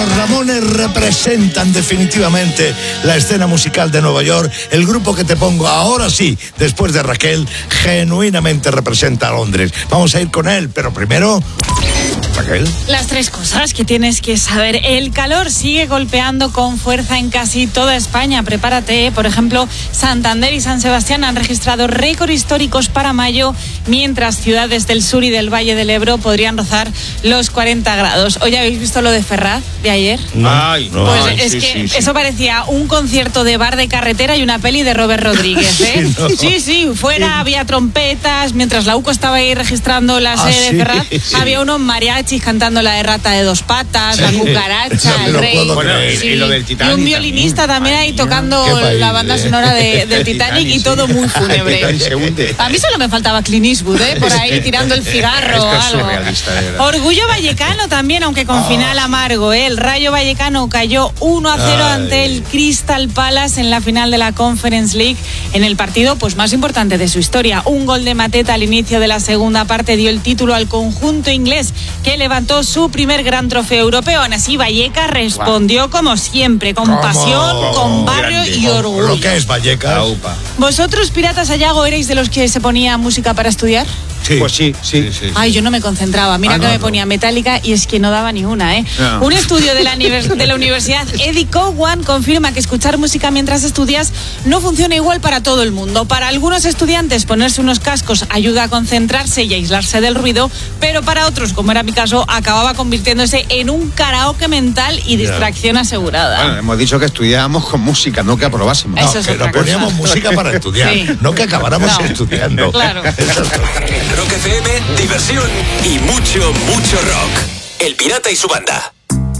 Ramones representan definitivamente la escena musical de Nueva York. El grupo que te pongo ahora sí, después de Raquel, genuinamente representa a Londres. Vamos a ir con él, pero primero... Raquel. Las 3 cosas que tienes que saber. El calor sigue golpeando con fuerza en casi toda España. Prepárate, por ejemplo, Santander y San Sebastián han registrado récord históricos para mayo, mientras ciudades del sur y del Valle del Ebro podrían rozar los 40 grados. ¿Hoy habéis visto lo de Ferraz de ayer? Eso parecía un concierto de bar de carretera y una peli de Robert Rodríguez, ¿eh? Sí, fuera había trompetas, mientras la UCO estaba ahí registrando la sede de Ferraz, había unos mariachis cantando la de Rata de 2 patas, la cucaracha, el rey. Y lo del Titanic. Y un violinista también ahí tocando la banda sonora del Titanic y todo muy fúnebre. A mí solo me faltaba Clint Eastwood, por ahí tirando el cigarro o algo. Orgullo vallecano también, aunque con final amargo, El Rayo Vallecano cayó 1-0 ante el Crystal Palace en la final de la Conference League, en el partido pues más importante de su historia. Un gol de Mateta al inicio de la segunda parte dio el título al conjunto inglés, que levantó su primer gran trofeo europeo. Aún así, Vallecas respondió como siempre, con pasión, con barrio y orgullo. ¿Lo que es Vallecas? ¿Vosotros, Piratas Sayago, erais de los que se ponía música para estudiar? Sí. Pues sí. Ay, yo no me concentraba. Mira que me ponía Metallica y es que no daba ni una, ¿eh? No. Un estudio de la Universidad Eddie Cowan confirma que escuchar música mientras estudias no funciona igual para todo el mundo. Para algunos estudiantes, ponerse unos cascos ayuda a concentrarse y aislarse del ruido, pero para otros, como era mi caso, acababa convirtiéndose en un karaoke mental y distracción asegurada. Bueno, hemos dicho que estudiábamos con música, no que aprobásemos. Eso es que no poníamos música para estudiar, no que acabáramos estudiando. Claro. Rock FM, diversión y mucho rock. El Pirata y su banda.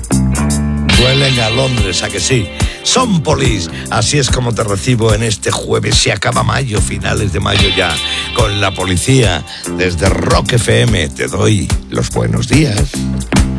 Huelen a Londres, ¿a que sí? Son Police. Así es como te recibo en este jueves. Se acaba mayo, finales de mayo ya. Con la policía, desde Rock FM, te doy los buenos días.